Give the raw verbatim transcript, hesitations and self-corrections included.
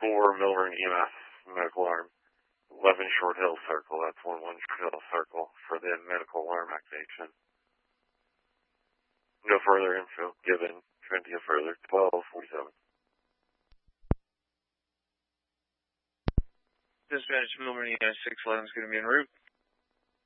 for Milburn E M S medical alarm. eleven Short Hill Circle. That's one one Short Hill Circle for the medical alarm activation. No further info given. twenty further. twelve forty-seven. Dispatch Milburn E M S six eleven is going to be en route.